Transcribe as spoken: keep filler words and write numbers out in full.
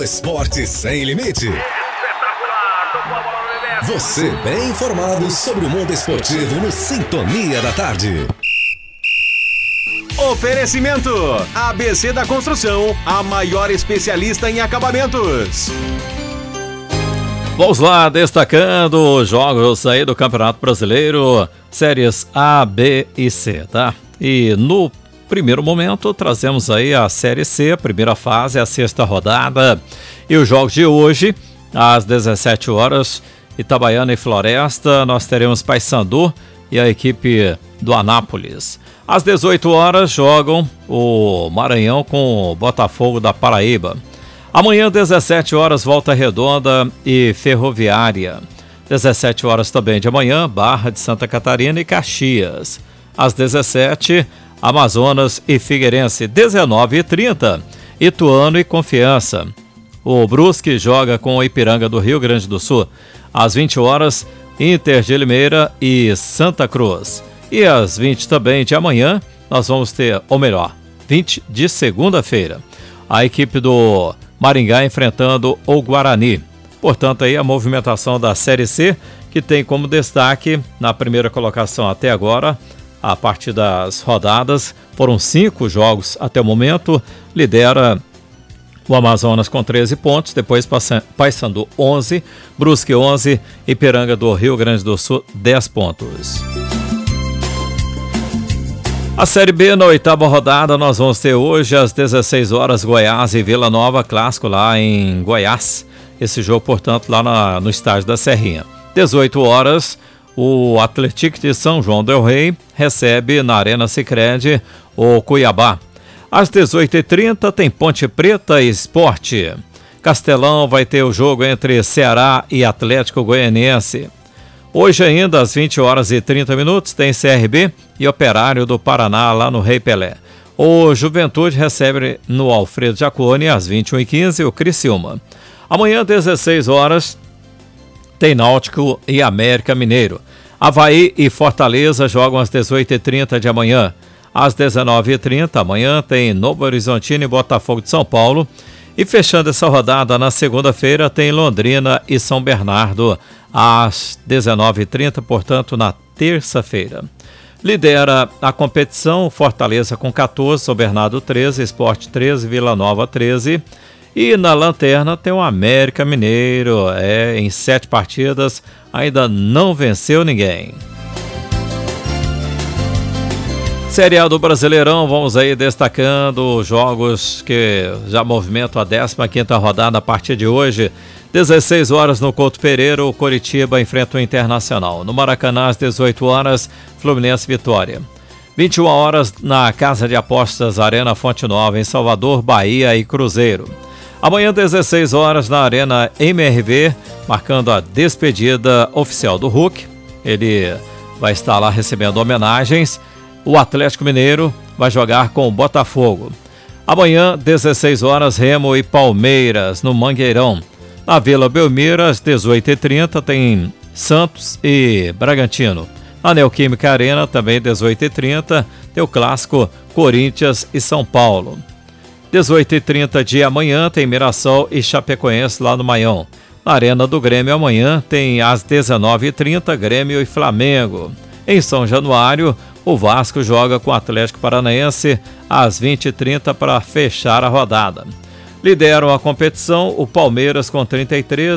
O esporte sem limite. Você bem informado sobre o mundo esportivo no Sintonia da Tarde. Oferecimento A B C da Construção, a maior especialista em acabamentos. Vamos lá, destacando os jogos aí do Campeonato Brasileiro, séries A, B e C, tá? E no primeiro momento trazemos aí a Série C, a primeira fase, a sexta rodada. E os jogos de hoje, às dezessete horas, Itabaiana e Floresta, nós teremos Paysandu e a equipe do Anápolis. Às dezoito horas jogam o Maranhão com o Botafogo da Paraíba. Amanhã, dezessete horas, Volta Redonda e Ferroviária. dezessete horas também de amanhã, Barra de Santa Catarina e Caxias. Às dezessete, Amazonas e Figueirense. dezenove e trinta, Ituano e Confiança. O Brusque joga com o Ipiranga do Rio Grande do Sul. Às vinte horas, Inter de Limeira e Santa Cruz. E às vinte também de amanhã, nós vamos ter, ou melhor, vinte de segunda-feira, a equipe do Maringá enfrentando o Guarani. Portanto, aí a movimentação da Série C, que tem como destaque, na primeira colocação até agora, a partir das rodadas, foram cinco jogos até o momento, lidera o Amazonas com treze pontos, depois Paysandu onze, Brusque onze, Ipiranga do Rio Grande do Sul dez pontos. A Série B, na oitava rodada, nós vamos ter hoje às dezesseis horas Goiás e Vila Nova, clássico lá em Goiás. Esse jogo, portanto, lá na, no estádio da Serrinha. dezoito horas, o Atlético de São João del Rei recebe na Arena Sicredi o Cuiabá. Às dezoito e trinta tem Ponte Preta e Sport. Castelão vai ter o jogo entre Ceará e Atlético Goianiense. Hoje ainda, às vinte horas e trinta minutos, tem C R B e Operário do Paraná, lá no Rei Pelé. O Juventude recebe no Alfredo Jaconi, às vinte e uma e quinze, o Criciúma. Amanhã, dezesseis horas, tem Náutico e América Mineiro. Avaí e Fortaleza jogam às dezoito e trinta de amanhã. Às dezenove e trinta, amanhã, tem Novo Horizontino e Botafogo de São Paulo. E fechando essa rodada na segunda-feira, tem Londrina e São Bernardo às dezenove e trinta, portanto, na terça-feira. Lidera a competição Fortaleza com quatorze, São Bernardo treze, Sport treze, Vila Nova treze. E na lanterna tem o América Mineiro, é, em sete partidas, ainda não venceu ninguém. Série A do Brasileirão, vamos aí destacando os jogos que já movimentam a décima quinta rodada a partir de hoje. dezesseis horas no Couto Pereira, o Coritiba enfrenta o Internacional. No Maracanã, às dezoito horas, Fluminense Vitória. vinte e uma horas na Casa de Apostas Arena Fonte Nova, em Salvador, Bahia e Cruzeiro. Amanhã, dezesseis horas, na Arena M R V, marcando a despedida oficial do Hulk. Ele vai estar lá recebendo homenagens. O Atlético Mineiro vai jogar com o Botafogo. Amanhã, dezesseis horas, Remo e Palmeiras, no Mangueirão. Na Vila Belmiro, às dezoito e trinta, tem Santos e Bragantino. Na Neoquímica Arena, também dezoito e trinta, tem o clássico Corinthians e São Paulo. dezoito e trinta de amanhã, tem Mirassol e Chapecoense lá no Maião. Na Arena do Grêmio, amanhã, tem às dezenove e trinta, Grêmio e Flamengo. Em São Januário, o Vasco joga com o Atlético Paranaense às vinte e trinta para fechar a rodada. Lideram a competição o Palmeiras com trinta e três,